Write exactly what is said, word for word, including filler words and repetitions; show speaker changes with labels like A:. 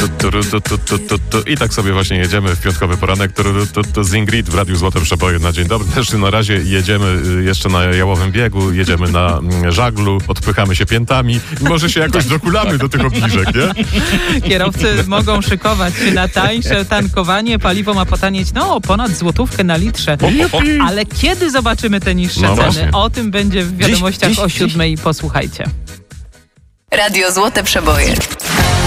A: I tak sobie właśnie jedziemy w piątkowy poranek z Ingrid w Radiu Złote Przeboje na dzień dobry. Też na razie jedziemy jeszcze na Jałowym Biegu, jedziemy na żaglu, odpychamy się piętami i może się jakoś dokulamy do tych obniżek, nie?
B: Kierowcy mogą szykować się na tańsze tankowanie. Paliwo ma potanieć, no, ponad złotówkę na litrze. Ale kiedy zobaczymy te niższe
A: no
B: ceny?
A: Właśnie.
B: O tym będzie w wiadomościach
C: dziś,
B: o
C: dziś,
B: siódmej. Posłuchajcie.
D: Radio Złote Przeboje.